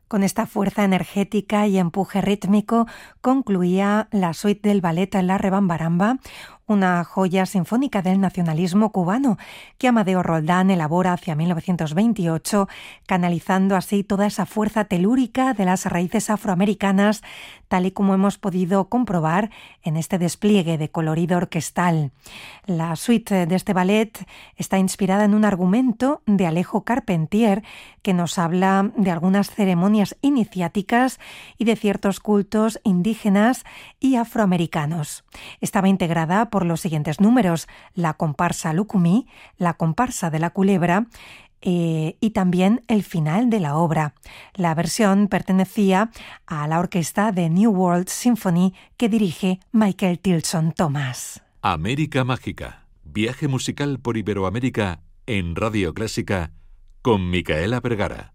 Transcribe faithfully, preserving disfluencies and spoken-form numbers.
Con esta fuerza energética y empuje rítmico concluía la suite del ballet La Rebambaramba, una joya sinfónica del nacionalismo cubano que Amadeo Roldán elabora hacia mil novecientos veintiocho, canalizando así toda esa fuerza telúrica de las raíces afroamericanas, tal y como hemos podido comprobar en este despliegue de colorido orquestal. La suite de este ballet está inspirada en un argumento de Alejo Carpentier que nos habla de algunas ceremonias iniciáticas y de ciertos cultos indígenas y afroamericanos. Estaba integrada por los siguientes números: la comparsa Lucumí, la comparsa de la Culebra eh, y también el final de la obra. La versión pertenecía a la orquesta de New World Symphony que dirige Michael Tilson Thomas. América Mágica, viaje musical por Iberoamérica en Radio Clásica con Micaela Vergara.